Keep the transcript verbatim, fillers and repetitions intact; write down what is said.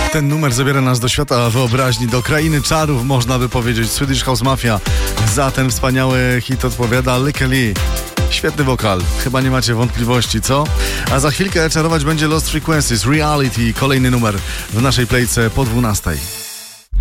Ten numer zabiera nas do świata wyobraźni, do krainy czarów, można by powiedzieć. Swedish House Mafia. Za ten wspaniały hit odpowiada Lykke Li. Świetny wokal, chyba nie macie wątpliwości, co? A za chwilkę czarować będzie Lost Frequencies, Reality, kolejny numer w naszej playce po dwunastej.